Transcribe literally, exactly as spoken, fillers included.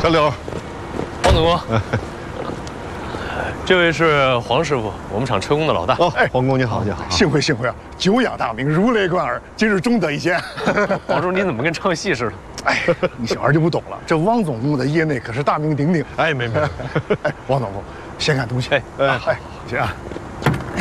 小柳， 黄总工，这位是黄师傅，我们厂车工的老大。 哦，黄工你好，你好， 幸会幸会啊！久仰大名，如雷贯耳，今日终得一见。 黄叔，你怎么跟唱戏似的？ 哎，你小孩就不懂了，这汪总工在业内可是大名鼎鼎。 哎，没没， 哎，汪总工，先看东西。 哎哎，行啊。